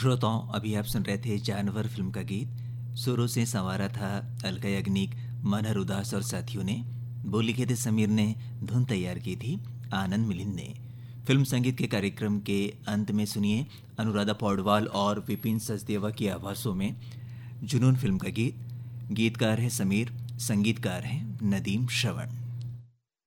श्रोताओं, अभी आप सुन रहे थे जानवर फिल्म का गीत। सुरों से संवारा था अलका याग्निक, मनहर उदास और साथियों ने। बोल लिखे थे समीर ने, धुन तैयार की थी आनंद मिलिंद ने। फिल्म संगीत के कार्यक्रम के अंत में सुनिए अनुराधा पौडवाल और विपिन सचदेवा की आवाज़ों में जुनून फिल्म का गीत। गीतकार है समीर, संगीतकार हैं नदीम श्रवण।